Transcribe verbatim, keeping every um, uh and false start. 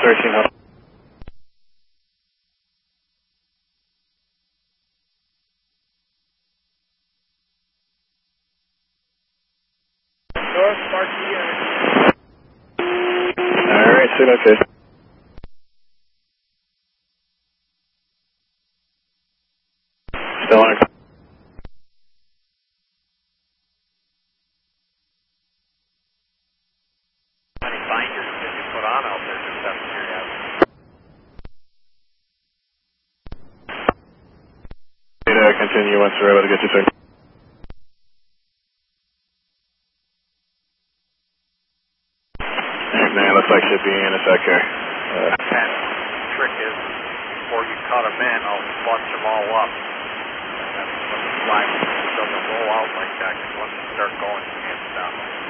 thirteen hundred. North Marquee. Alright, signal okay. Still on. Any binders that you put on out there, just out of curiosity. Data continue once we're able to get you, sir. Man, looks like should be in a sec here. Uh, That trick is, before you cut them in, I'll bunch them all up. And then when the fly doesn't roll out like that, because once you start going, you can't stop them.